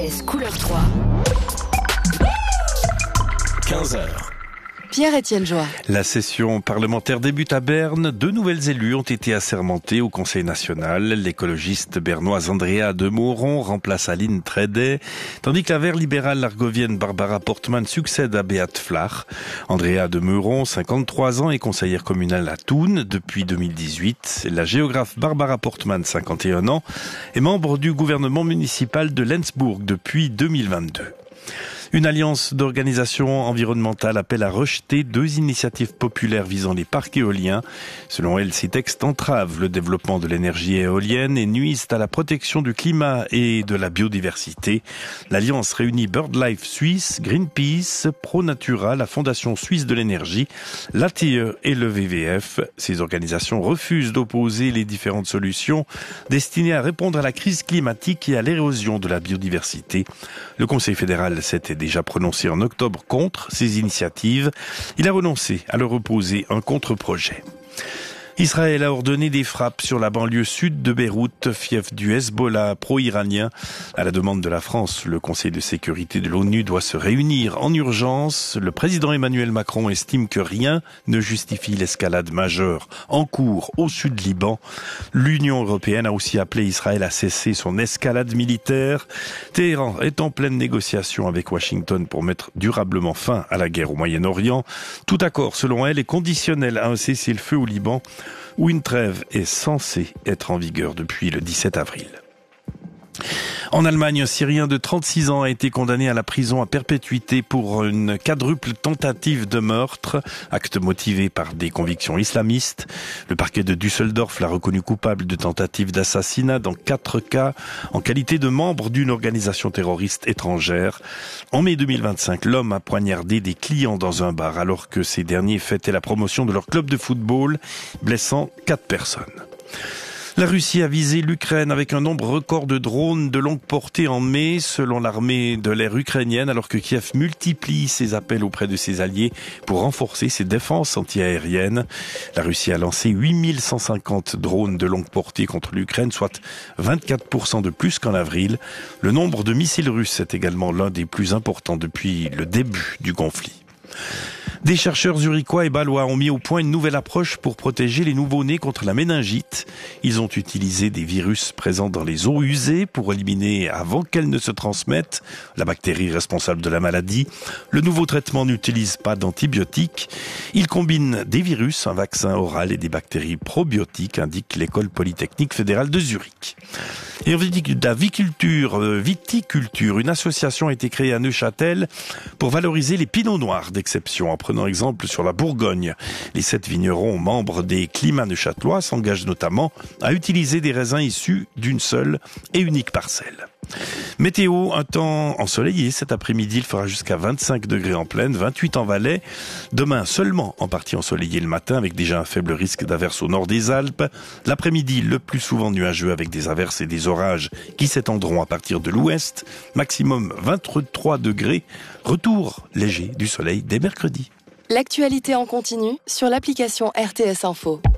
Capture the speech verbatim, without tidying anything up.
S couleur trois. quinze heures. Pierre-Étienne Joie. La session parlementaire débute à Berne. Deux nouvelles élues ont été assermentées au Conseil national. L'écologiste bernoise Andrea de Meuron remplace Aline Tredet, tandis que la vert libérale largovienne Barbara Portmann succède à Beat Flach. Andrea de Meuron, cinquante-trois ans, est conseillère communale à Thun depuis deux mille dix-huit. La géographe Barbara Portmann, cinquante et un ans, est membre du gouvernement municipal de Lenzbourg depuis deux mille vingt-deux. Une alliance d'organisations environnementales appelle à rejeter deux initiatives populaires visant les parcs éoliens. Selon elle, ces textes entravent le développement de l'énergie éolienne et nuisent à la protection du climat et de la biodiversité. L'alliance réunit BirdLife Suisse, Greenpeace, ProNatura, la Fondation suisse de l'énergie, l'A T E et le V V F. Ces organisations refusent d'opposer les différentes solutions destinées à répondre à la crise climatique et à l'érosion de la biodiversité. Le Conseil fédéral s'était déjà prononcé en octobre contre ces initiatives. Il a renoncé à leur opposer un contre-projet. Israël a ordonné des frappes sur la banlieue sud de Beyrouth, fief du Hezbollah pro-iranien. À la demande de la France, le Conseil de sécurité de l'ONU doit se réunir en urgence. Le président Emmanuel Macron estime que rien ne justifie l'escalade majeure en cours au sud Liban. L'Union européenne a aussi appelé Israël à cesser son escalade militaire. Téhéran est en pleine négociation avec Washington pour mettre durablement fin à la guerre au Moyen-Orient. Tout accord, selon elle, est conditionnel à un cessez-le-feu au Liban, où une trêve est censée être en vigueur depuis le dix-sept avril. En Allemagne, un Syrien de trente-six ans a été condamné à la prison à perpétuité pour une quadruple tentative de meurtre, acte motivé par des convictions islamistes. Le parquet de Düsseldorf l'a reconnu coupable de tentative d'assassinat dans quatre cas, en qualité de membre d'une organisation terroriste étrangère. En mai deux mille vingt-cinq, l'homme a poignardé des clients dans un bar alors que ces derniers fêtaient la promotion de leur club de football, blessant quatre personnes. La Russie a visé l'Ukraine avec un nombre record de drones de longue portée en mai, selon l'armée de l'air ukrainienne, alors que Kiev multiplie ses appels auprès de ses alliés pour renforcer ses défenses antiaériennes. La Russie a lancé huit mille cent cinquante drones de longue portée contre l'Ukraine, soit vingt-quatre pour cent de plus qu'en avril. Le nombre de missiles russes est également l'un des plus importants depuis le début du conflit. Des chercheurs zurichois et bâlois ont mis au point une nouvelle approche pour protéger les nouveau-nés contre la méningite. Ils ont utilisé des virus présents dans les eaux usées pour éliminer, avant qu'elles ne se transmettent, la bactérie responsable de la maladie. Le nouveau traitement n'utilise pas d'antibiotiques. Il combine des virus, un vaccin oral et des bactéries probiotiques, indique l'école polytechnique fédérale de Zurich. Et en viticulture, viticulture, une association a été créée à Neuchâtel pour valoriser les pinots noirs d'exception, en prenant exemple sur la Bourgogne. Les sept vignerons membres des climats neuchâtelois s'engagent notamment à utiliser des raisins issus d'une seule et unique parcelle. Météo, un temps ensoleillé cet après-midi, il fera jusqu'à vingt-cinq degrés en plaine, vingt-huit en Valais. Demain, seulement en partie ensoleillé le matin, avec déjà un faible risque d'averses au nord des Alpes. L'après-midi, le plus souvent nuageux avec des averses et des orages qui s'étendront à partir de l'ouest. Maximum vingt-trois degrés. Retour léger du soleil dès mercredi. L'actualité en continu sur l'application R T S Info.